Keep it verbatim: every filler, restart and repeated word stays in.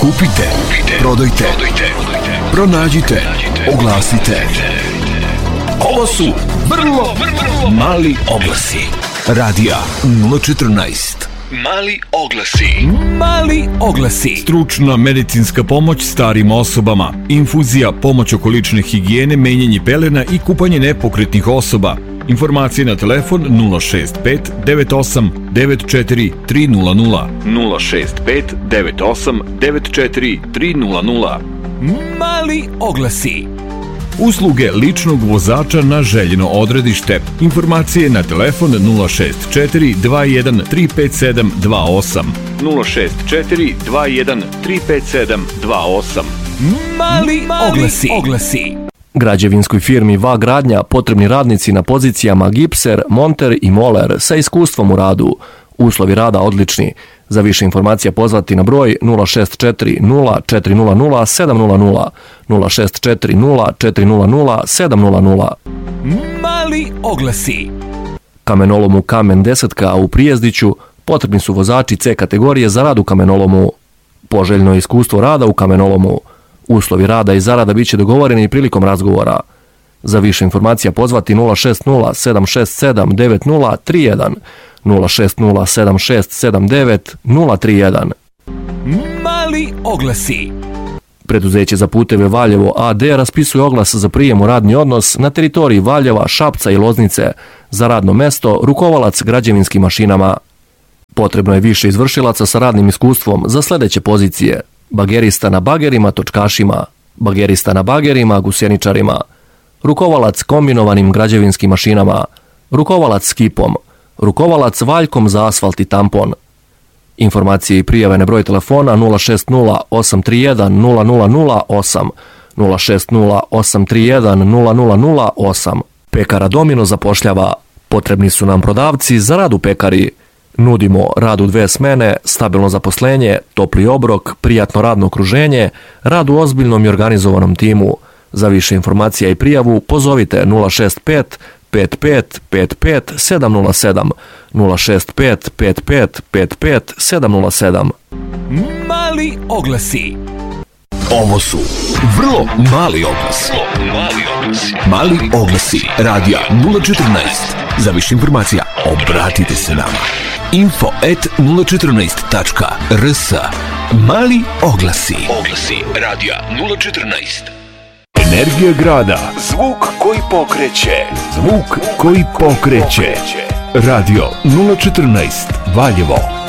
Kupite, prodajte, pronađite, oglasite. Ovo su vrlo, vrlo mali oglasi. Radija nula četrnaest. Mali oglasi. Mali oglasi. Stručna medicinska pomoć starim osobama. Infuzija, pomoć oko lične higijene, menjanje pelena i kupanje nepokretnih osoba. Informacije na telefon nula šest pet devet osam devet četiri tri nula nula. nula šest pet devet osam devet četiri tri nula nula. Mali oglasi. Usluge ličnog vozača na željeno odredište. Informacije na telefon nula šest četiri dva jedan tri pet sedam dva osam. nula šest četiri dva jedan tri pet sedam dva osam. Mali oglasi. oglasi. Građevinskoj firmi V A Gradnja potrebni radnici na pozicijama gipser, monter i moler sa iskustvom u radu. Uslovi rada odlični. Za više informacija pozvati na broj nula šest četiri nula četiri nula nula sedam nula nula, nula šest četiri nula četiri nula nula sedam nula nula. Mali oglasi. Kamenolomu Kamen desetka u Prijezdiću potrebni su vozači C kategorije za rad u kamenolomu. Poželjno iskustvo rada u kamenolomu. Uslovi rada i zarada biće dogovoreni prilikom razgovora. Za više informacija pozvati nula šest nula sedam šest sedam devet nula tri jedan, nula šest nula sedam šest sedam devet nula tri jedan. Mali oglasi. Preduzeće za puteve Valjevo A D raspisuje oglas za prijem u radni odnos na teritoriji Valjeva, Šapca i Loznice za radno mesto rukovalac građevinskim mašinama. Potrebno je više izvršilaca sa radnim iskustvom za sljedeće pozicije: bagerista na bagerima, točkašima, bagerista na bagerima, gusjeničarima, rukovalac kombinovanim građevinskim mašinama, rukovalac skipom, rukovalac valjkom za asfalt i tampon. Informacije i prijave na broj telefona nula šest nula osam tri jedan nula nula nula osam, nula šest nula osam tri jedan nula nula nula osam. Pekara Domino zapošljava. Potrebni su nam prodavci za rad u pekari. Nudimo rad u dve smene, stabilno zaposlenje, topli obrok, prijatno radno okruženje, rad u ozbiljnom i organizovanom timu. Za više informacija i prijavu pozovite nula šest pet pet pet pet pet sedam nula sedam, nula šest pet pet pet pet pet sedam nula sedam. Mali oglasi. Ovo su vrlo mali oglasi. Mali oglasi. Mali oglasi. Radija nula četrnaest. Za više informacija obratite se nama. info at nula četrnaest tačka r s. Mali oglasi. Oglasi. Radija nula četrnaest. Energija grada. Zvuk koji pokreće. Zvuk koji pokreće. Radio nula četrnaest. Valjevo.